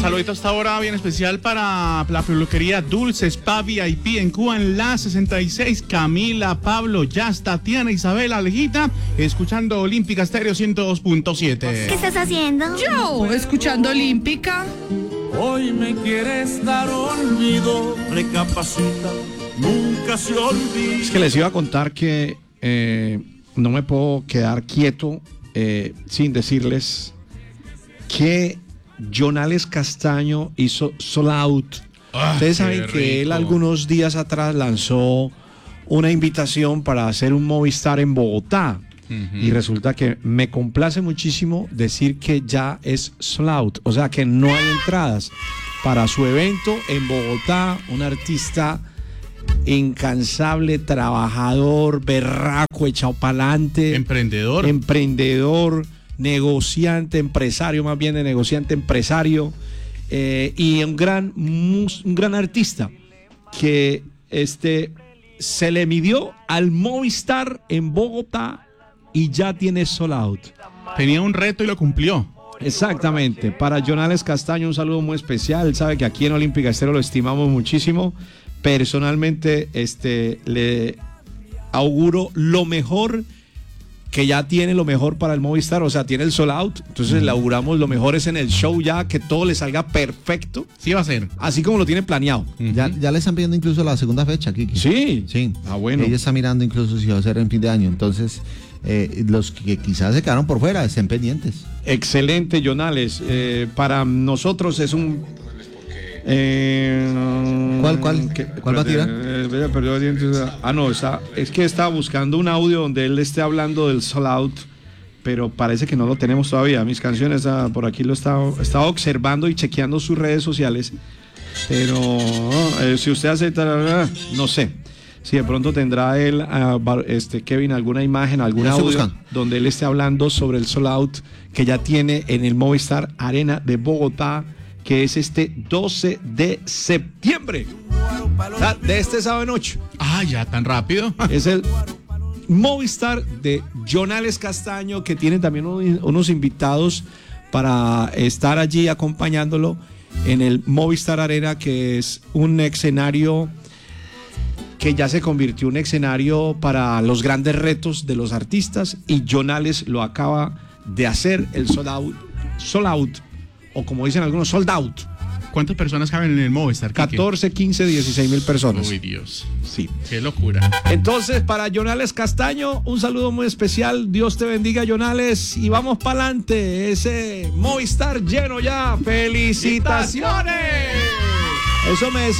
Saludito hasta ahora bien especial para la peluquería Dulce Spa VIP en Cuba en la 66. Camila, Pablo, Jazz, Tatiana, Isabel, Alejita, escuchando Olímpica Estéreo 102.7. ¿Qué estás haciendo? Yo, escuchando Olímpica. Hoy me quieres dar olvido, recapacita, nunca se olvida. Es que les iba a contar que no me puedo quedar quieto sin decirles que Jonales Castaño hizo Sold Out. Ustedes saben que él algunos días atrás lanzó una invitación para hacer un Movistar en Bogotá. Y resulta que me complace muchísimo decir que ya es Sold Out, o sea que no hay entradas para su evento en Bogotá. Un artista incansable, trabajador, berraco, echado pa'lante, emprendedor, negociante, empresario, más bien de negociante empresario, y un gran artista que se le midió al Movistar en Bogotá y ya tiene Sold Out. Tenía un reto y lo cumplió. Exactamente. Para Jonales Castaño un saludo muy especial. Él sabe que aquí en Olímpica Estéreo lo estimamos muchísimo. Personalmente le auguro lo mejor, que ya tiene lo mejor para el Movistar, o sea, tiene el Sold Out. Entonces le auguramos lo mejor es en el show ya, que todo le salga perfecto. Sí va a ser. Así como lo tiene planeado. Ya le están pidiendo incluso la segunda fecha, Kiki. Sí. Sí. Ah, bueno. Ella está mirando incluso si va a ser en fin de año. Entonces, los que quizás se quedaron por fuera, estén pendientes. Excelente, Jonales. Para nosotros es un... ¿Cuál va a tirar? Es que estaba buscando un audio donde él esté hablando del Sold Out, pero parece que no lo tenemos todavía. Mis canciones, por aquí lo estaba observando y chequeando sus redes sociales, pero si usted hace no sé si de pronto tendrá él, Kevin, alguna imagen, algún audio donde él esté hablando sobre el Sold Out que ya tiene en el Movistar Arena de Bogotá, que es 12 de septiembre, de este sábado en 8. Ah, ya tan rápido. Es el Movistar de Jonales Castaño, que tiene también unos invitados para estar allí acompañándolo en el Movistar Arena, que es un escenario que ya se convirtió en un escenario para los grandes retos de los artistas, y Jonales lo acaba de hacer, el Sold Out, o como dicen algunos, Sold Out. ¿Cuántas personas caben en el Movistar? 14, 15, 16 mil personas. Uy, Dios. Sí. Qué locura. Entonces, para Jonales Castaño, un saludo muy especial. Dios te bendiga, Jonales. Y vamos para adelante. Ese Movistar lleno ya. ¡Felicitaciones! Eso me decía.